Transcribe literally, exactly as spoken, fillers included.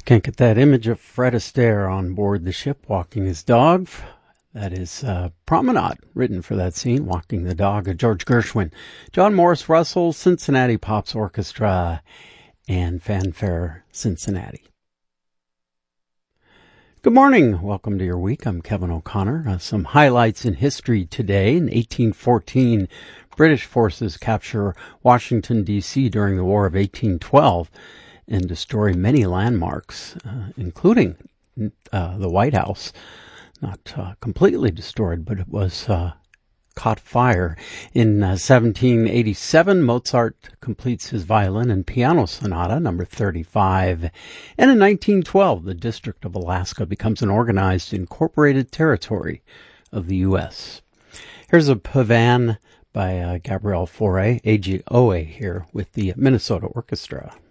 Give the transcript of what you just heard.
Can't get that image of Fred Astaire on board the ship walking his dog. That is uh, Promenade, written for that scene, Walking the Dog, of George Gershwin. John Morris Russell, Cincinnati Pops Orchestra, and Fanfare Cincinnati. Good morning. Welcome to your week. I'm Kevin O'Connor. Uh, some highlights in history today. In eighteen fourteen, British forces capture Washington, D C during the War of eighteen twelve and destroy many landmarks, uh, including uh, the White House. Not uh, completely destroyed, but it was uh, caught fire. In uh, seventeen eighty-seven, Mozart completes his violin and piano sonata, number thirty-five. And in nineteen twelve, the District of Alaska becomes an organized, incorporated territory of the U S Here's a Pavan by uh, Gabriel Fauré, A G O A here, with the Minnesota Orchestra.